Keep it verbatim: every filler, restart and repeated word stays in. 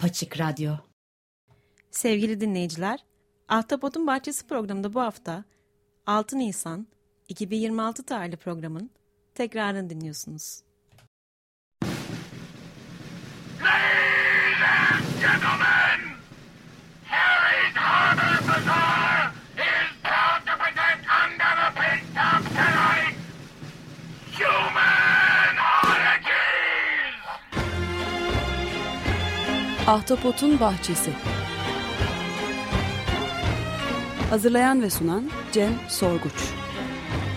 Apaçık Radyo. Sevgili dinleyiciler, Ahtapot'un Bahçesi programında bu hafta altı Nisan iki bin yirmi altı tarihli programın tekrarını dinliyorsunuz. Ladies and gentlemen, Harry's Harbor Bazaar is proud to present under the pink top tonight, Human Oddities! Ahtapot'un Bahçesi. Hazırlayan ve sunan Cem Sorguç.